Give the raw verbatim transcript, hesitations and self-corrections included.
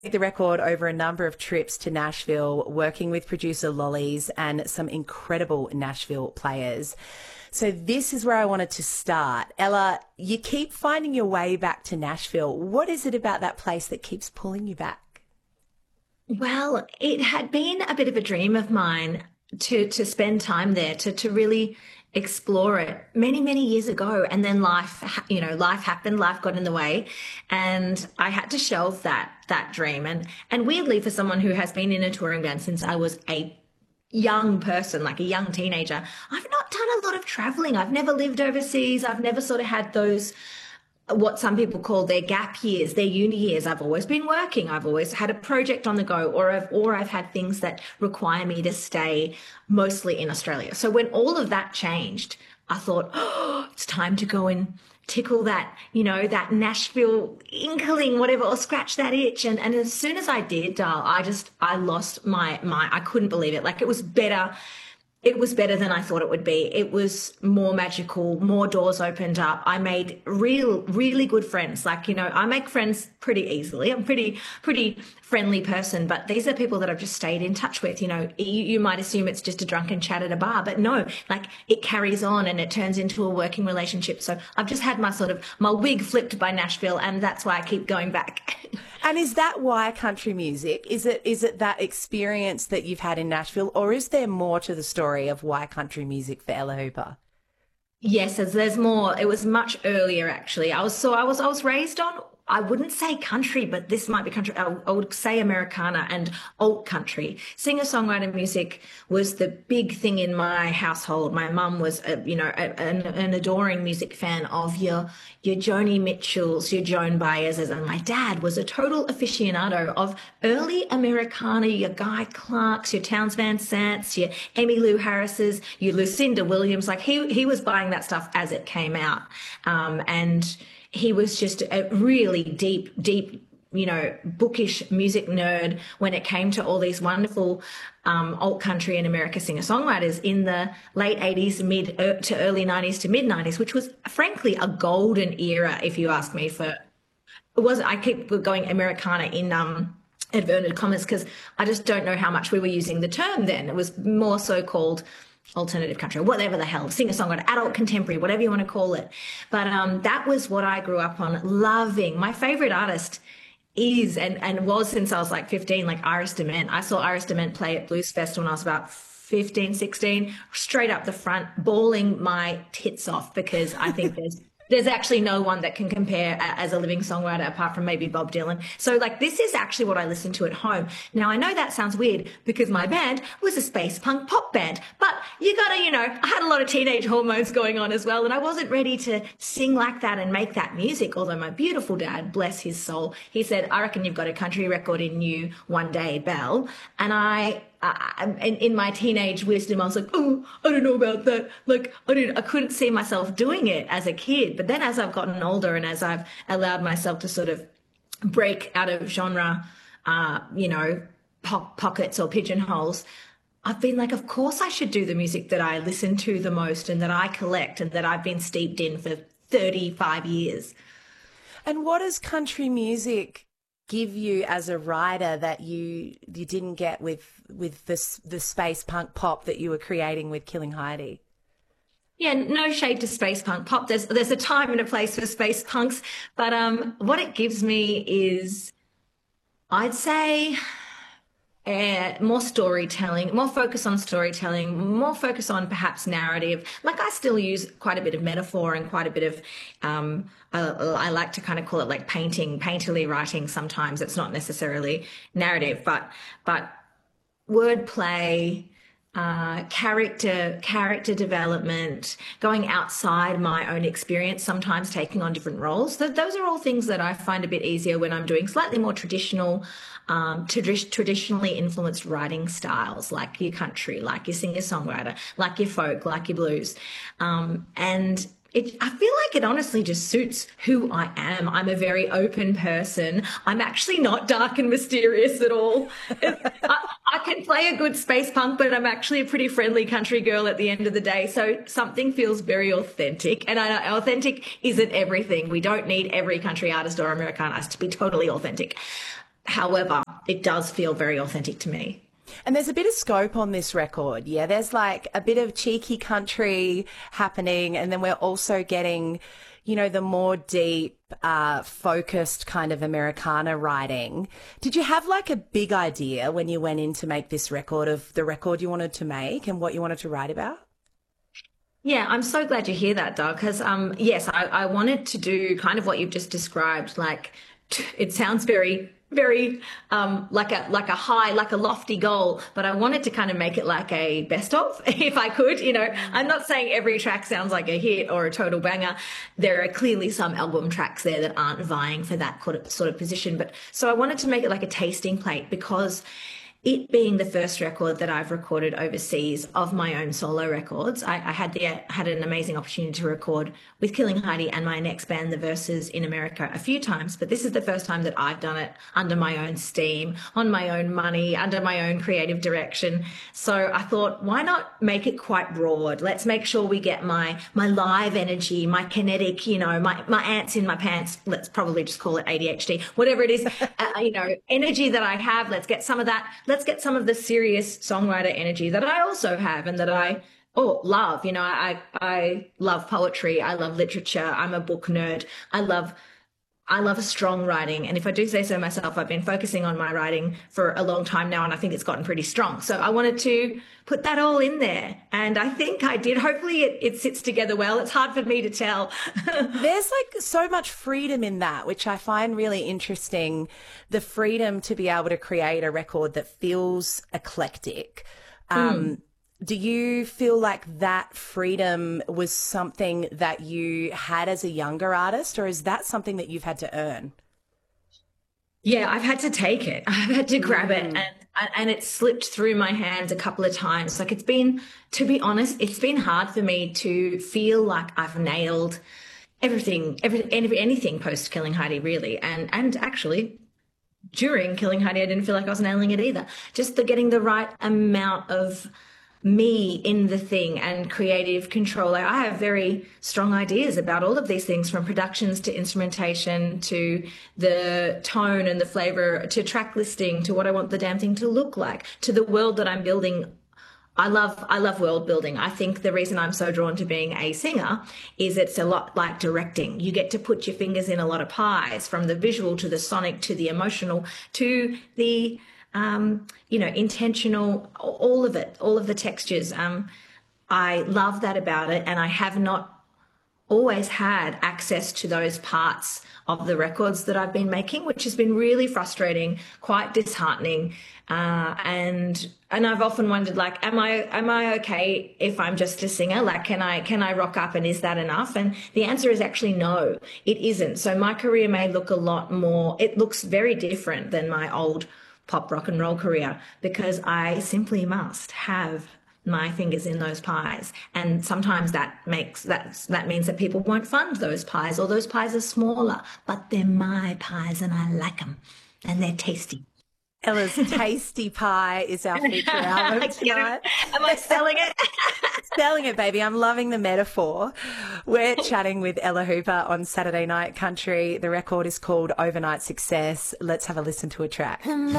The record over a number of trips to Nashville, working with producer Lollies and some incredible Nashville players. So this is where I wanted to start. Ella, you keep finding your way back to Nashville. What is it about that place that keeps pulling you back? Well, it had been a bit of a dream of mine to to spend time there, to to really explore it many, many years ago. And then life, you know, life happened, life got in the way, and I had to shelve that that dream. And and weirdly, for someone who has been in a touring band since I was a young person, like a young teenager, I've not done a lot of traveling. I've never lived overseas. I've never sort of had those, what some people call their gap years, their uni years. I've always been working. I've always had a project on the go, or I've, or I've had things that require me to stay mostly in Australia. So when all of that changed, I thought, oh, it's time to go and tickle that, you know, that Nashville inkling, whatever, or scratch that itch. And, and as soon as I did, Dal, I just, I lost my, my, I couldn't believe it. Like, it was better. It was better than I thought it would be. It was more magical, more doors opened up. I made real, really good friends. Like, you know, I make friends pretty easily. I'm pretty, pretty friendly person, but these are people that I've just stayed in touch with. You know, you, you might assume it's just a drunken chat at a bar, but no, like, it carries on and it turns into a working relationship. So I've just had my sort of, my wig flipped by Nashville, and that's why I keep going back. And is that why country music? Is it is it that experience that you've had in Nashville, or is there more to the story of why country music for Ella Hooper? Yes, there's, there's more. It was much earlier, actually. I was so I was I was raised on, I wouldn't say country, but this might be country. I, I would say Americana and alt country. Singer-songwriter music was the big thing in my household. My mum was, a, you know, a, an, an adoring music fan of your your Joni Mitchells, your Joan Baez's, and my dad was a total aficionado of early Americana, your Guy Clarks, your Townes Van Zants, your Emmylou Harris's, your Lucinda Williams. Like, he he was buying that stuff as it came out, um, and he was just a really deep, deep, you know, bookish music nerd when it came to all these wonderful um, alt country and America singer-songwriters in the late eighties, mid er, to early nineties to mid nineties, which was frankly a golden era, if you ask me. For it was, I keep going Americana in um, inverted commas because I just don't know how much we were using the term then. It was more so called alternative country, whatever the hell, singer-songwriter, adult contemporary, whatever you want to call it. But um, that was what I grew up on, loving. My favorite artist is and, and was since I was like fifteen, like Iris DeMent. I saw Iris DeMent play at Blues Fest when I was about fifteen, sixteen, straight up the front, bawling my tits off, because I think there's there's actually no one that can compare as a living songwriter apart from maybe Bob Dylan. So, like, this is actually what I listen to at home. Now, I know that sounds weird because my band was a space punk pop band, but you gotta, you know, I had a lot of teenage hormones going on as well, and I wasn't ready to sing like that and make that music. Although my beautiful dad, bless his soul, he said, I reckon you've got a country record in you one day, Belle. And I, Uh, in, in my teenage wisdom, I was like, oh, I don't know about that. Like, I didn't, I couldn't see myself doing it as a kid. But then as I've gotten older and as I've allowed myself to sort of break out of genre, uh, you know, po- pockets or pigeonholes, I've been like, of course I should do the music that I listen to the most and that I collect and that I've been steeped in for thirty-five years. And what does country music give you as a writer that you you didn't get with with this the space punk pop that you were creating with Killing Heidi? Yeah, no shade to space punk pop. There's there's a time and a place for space punks, but um, what it gives me is, I'd say, uh, more storytelling, more focus on storytelling, more focus on perhaps narrative. Like, I still use quite a bit of metaphor and quite a bit of, um, I, I like to kind of call it like painting, painterly writing sometimes. It's not necessarily narrative, but but wordplay, uh, character, character development, going outside my own experience, sometimes taking on different roles. So those are all things that I find a bit easier when I'm doing slightly more traditional, um, tradi- traditionally influenced writing styles, like your country, like your singer-songwriter, like your folk, like your blues. Um, and It, I feel like it honestly just suits who I am. I'm a very open person. I'm actually not dark and mysterious at all. I, I can play a good space punk, but I'm actually a pretty friendly country girl at the end of the day. So something feels very authentic. And I know authentic isn't everything. We don't need every country artist or American artist to be totally authentic. However, it does feel very authentic to me. And there's a bit of scope on this record. Yeah, there's like a bit of cheeky country happening. And then we're also getting, you know, the more deep, uh, focused kind of Americana writing. Did you have like a big idea when you went in to make this record of the record you wanted to make and what you wanted to write about? Yeah, I'm so glad you hear that, Doug, because um, yes, I, I wanted to do kind of what you've just described. Like, it sounds very, very um, like a like a high, like a lofty goal, but I wanted to kind of make it like a best of, if I could. You know, I'm not saying every track sounds like a hit or a total banger. There are clearly some album tracks there that aren't vying for that sort of position, but so I wanted to make it like a tasting plate, because it being the first record that I've recorded overseas of my own solo records, I, I had the had an amazing opportunity to record with Killing Heidi and my next band, The Verses, in America a few times, but this is the first time that I've done it under my own steam, on my own money, under my own creative direction. So I thought, why not make it quite broad? Let's make sure we get my my live energy, my kinetic, you know, my, my ants in my pants, let's probably just call it A D H D, whatever it is, uh, you know, energy that I have, let's get some of that. Let's get some of the serious songwriter energy that I also have and that I oh love. You know, I I love poetry. I love literature. I'm a book nerd. I love I love strong writing. And if I do say so myself, I've been focusing on my writing for a long time now, and I think it's gotten pretty strong. So I wanted to put that all in there. And I think I did. Hopefully it, it sits together well. It's hard for me to tell. There's like so much freedom in that, which I find really interesting. The freedom to be able to create a record that feels eclectic. Um, mm. Do you feel like that freedom was something that you had as a younger artist, or is that something that you've had to earn? Yeah, I've had to take it. I've had to grab mm. it, and and it slipped through my hands a couple of times. Like, it's been, to be honest, it's been hard for me to feel like I've nailed everything, every, anything post Killing Heidi, really. And and actually, during Killing Heidi, I didn't feel like I was nailing it either. Just the getting the right amount of me in the thing and creative control. Like, I have very strong ideas about all of these things, from productions to instrumentation to the tone and the flavor to track listing to what I want the damn thing to look like to the world that I'm building. I love I love world building. I think the reason I'm so drawn to being a singer is it's a lot like directing. You get to put your fingers in a lot of pies, from the visual to the sonic to the emotional to the Um, you know, intentional, all of it, all of the textures. Um, I love that about it. And I have not always had access to those parts of the records that I've been making, which has been really frustrating, quite disheartening. Uh, and, and I've often wondered, like, am I, am I okay if I'm just a singer? Like, can I, can I rock up and is that enough? And the answer is actually no, it isn't. So my career may look a lot more, it looks very different than my old pop rock and roll career, because I simply must have my fingers in those pies. And sometimes that makes that that means that people won't fund those pies, or those pies are smaller, but they're my pies and I like them and they're tasty. Ella's Tasty Pie is our feature album tonight. Am I selling it? Selling it, baby. I'm loving the metaphor. We're chatting with Ella Hooper on Saturday Night Country. The record is called Overnight Success. Let's have a listen to a track.